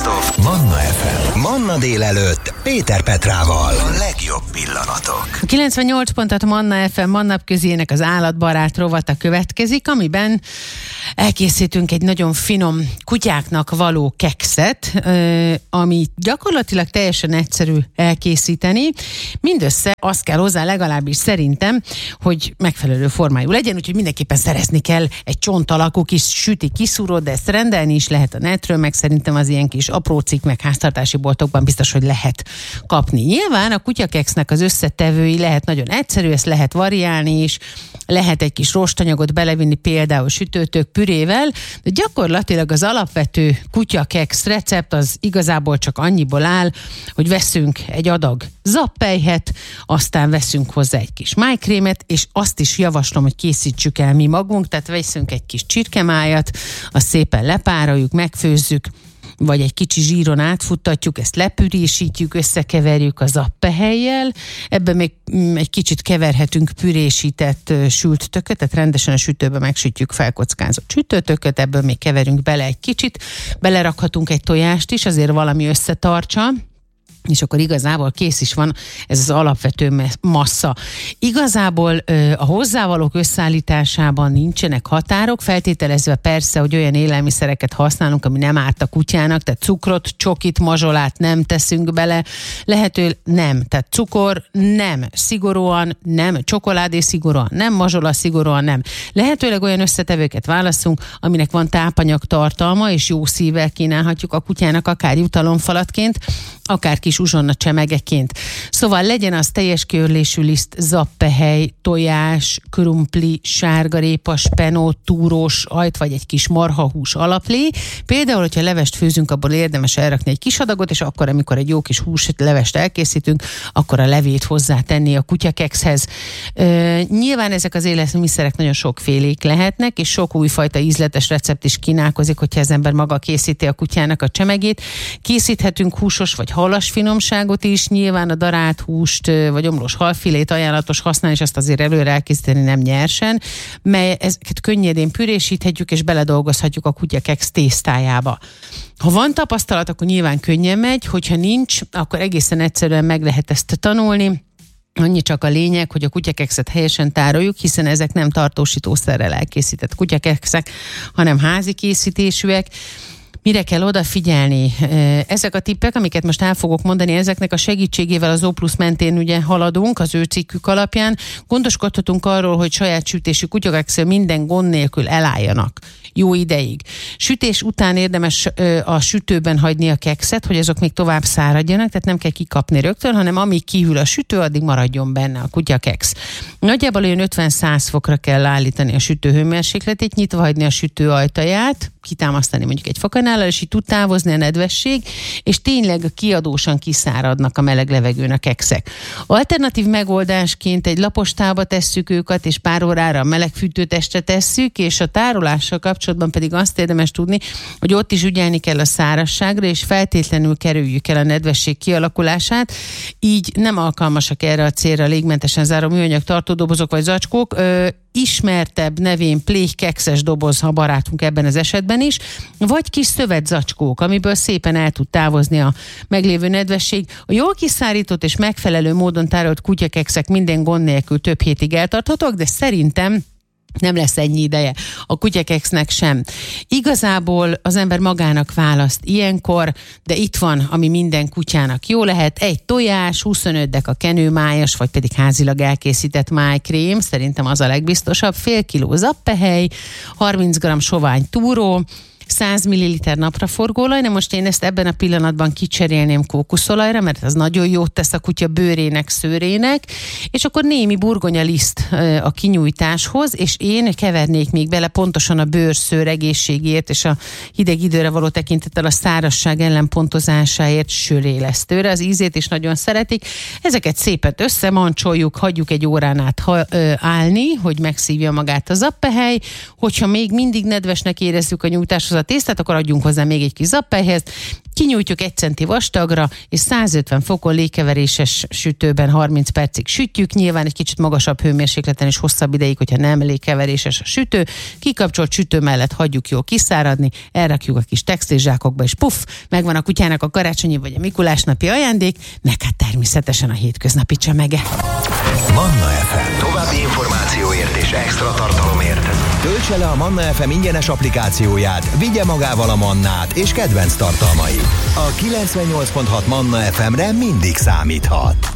Best of Manna FM. Manna délelőtt Péter Petrával. A legjobb pillanatok. 98 pontot Manna FM Mannapközének az állatbarát rovata következik, amiben elkészítünk egy nagyon finom kutyáknak való kekszet, ami gyakorlatilag teljesen egyszerű elkészíteni. Mindössze azt kell hozzá, legalábbis szerintem, hogy megfelelő formájú legyen, úgyhogy mindenképpen szerezni kell egy csont alakú kis süti kiszúrót, de ezt rendelni is lehet a netről, meg szerintem az ilyen kis aprócik, meg háztartási boltokban biztos, hogy lehet kapni. Nyilván a kutyakeksznek az összetevői lehet nagyon egyszerű, ezt lehet variálni is, lehet egy kis rostanyagot belevinni például sütőtök pürével, de gyakorlatilag az alapvető kutyakeksz recept az igazából csak annyiból áll, hogy veszünk egy adag zappelyhet, aztán veszünk hozzá egy kis májkrémet, és azt is javaslom, hogy készítsük el mi magunk, tehát veszünk egy kis csirkemájat, azt szépen lepároljuk, megfőzzük, vagy egy kicsi zsíron átfuttatjuk, ezt lepürésítjük, összekeverjük a zappehelyjel, ebben még egy kicsit keverhetünk pürésített sült tököt, tehát rendesen a sütőbe megsütjük felkockázott sütőtököt, ebből még keverünk bele egy kicsit, belerakhatunk egy tojást is, azért valami összetartsa, és akkor igazából kész is van ez az alapvető massza. Igazából a hozzávalók összeállításában nincsenek határok, feltételezve persze, hogy olyan élelmiszereket használunk, ami nem árt a kutyának, tehát cukrot, csokit, mazsolát nem teszünk bele, lehető nem, tehát cukor nem, szigorúan nem, csokoládé szigorúan nem, mazsola szigorúan nem. Lehetőleg olyan összetevőket válaszunk, aminek van tápanyag tartalma, és jó szívvel kínálhatjuk a kutyának, akár jutalomfalatként, akár kis uzsonna csemegeként. Szóval legyen az teljes kiörlésű liszt, zappehely, tojás, krumpli, sárgarépa, spenót, túrós ajt, vagy egy kis marhahús alaplé. Például, hogyha levest főzünk, abból érdemes elrakni egy kis adagot, és akkor, amikor egy jó kis húslevest elkészítünk, akkor a levét hozzátenni a kutyakekszhez. Nyilván ezek az élelmiszerek nagyon sokfélék lehetnek, és sok újfajta ízletes recept is kínálkozik, hogyha az ember maga készíti a kutyának a csemegét. Készíthetünk húsos vagy halas finomságot is, nyilván a darált húst vagy omlós halfilét ajánlatos használni, és azt azért előre elkészíteni nem nyersen, mely ezeket könnyedén pürésíthetjük, és beledolgozhatjuk a kutyakeksz tésztájába. Ha van tapasztalat, akkor nyilván könnyen megy, hogyha nincs, akkor egészen egyszerűen meg lehet ezt tanulni. Annyi csak a lényeg, hogy a kutyakekszet helyesen tároljuk, hiszen ezek nem tartósítószerrel elkészített kutyakekszek, hanem házi készítésűek. Mire kell odafigyelni? Ezek a tippek, amiket most el fogok mondani, ezeknek a segítségével az O+ mentén ugye haladunk, az ő cikkük alapján. Gondoskodhatunk arról, hogy saját sütésű kutyakekszről minden gond nélkül elálljanak jó ideig. Sütés után érdemes a sütőben hagyni a kekszet, hogy azok még tovább száradjanak, tehát nem kell kikapni rögtön, hanem amíg kihűl a sütő, addig maradjon benne a kutyakeksz. Nagyjából olyan 50-100 fokra kell állítani a sütő hőmérsékletét, nyitva hagyni a sütő ajtaját, kitámasztani mondjuk egy fokanállal, és így tud távozni a nedvesség, és tényleg kiadósan kiszáradnak a meleg levegőn a kekszek. Alternatív megoldásként egy lapos tálba tesszük őket, és pár órára a meleg fűtőtestre tesszük, és a tárolással kapcsolatban pedig azt érdemes tudni, hogy ott is ügyelni kell a szárazságra, és feltétlenül kerüljük el a nedvesség kialakulását, így nem alkalmasak erre a célra a légmentesen záró műanyag tartódobozok vagy zacskók. Ismertebb nevén pléhkekszes doboz, ha barátunk ebben az esetben is, vagy kis szövetzacskók, amiből szépen el tud távozni a meglévő nedvesség. A jól kiszárított és megfelelő módon tárolt kutyakekszek minden gond nélkül több hétig eltarthatók, de szerintem nem lesz ennyi ideje a kutyakeksznek sem. Igazából az ember magának választ ilyenkor, de itt van, ami minden kutyának jó lehet. Egy tojás, 25 deka kenőmájas, vagy pedig házilag elkészített májkrém, szerintem az a legbiztosabb, fél kiló zappehely, 30 g sovány túró, 100 ml napraforgóolaj, de most én ezt ebben a pillanatban kicserélném kókuszolajra, mert ez nagyon jót tesz a kutya bőrének, szőrének, és akkor némi burgonyaliszt a kinyújtáshoz, és én kevernék még bele pontosan a bőrszőr egészségért, és a hideg időre való tekintettel a szárazság ellenpontozásáért sörélesztőre, az ízét is nagyon szeretik. Ezeket szépen összemancsoljuk, hagyjuk egy órán át állni, hogy megszívja magát az zappehely, hogyha még mindig nedvesnek érezzük a nyújtáshoz, a tésztát, akkor adjunk hozzá még egy kis zappelyhez, kinyújtjuk 1 centi vastagra, és 150 fokon légkeveréses sütőben 30 percig sütjük, nyilván egy kicsit magasabb hőmérsékleten és hosszabb ideig, hogyha nem légkeveréses a sütő. Kikapcsolt sütő mellett hagyjuk jól kiszáradni, elrakjuk a kis textilzsákokba, és puff, megvan a kutyának a karácsonyi vagy a Mikulásnapi ajándék, meg hát természetesen a hétköznapi csemege. Manna FM. További információért és extra tartalomért töltse le a Manna FM ingyenes applikációját, vigye magával a mannát és kedvenc tartalmait. A 98.6 Manna FM-re mindig számíthat.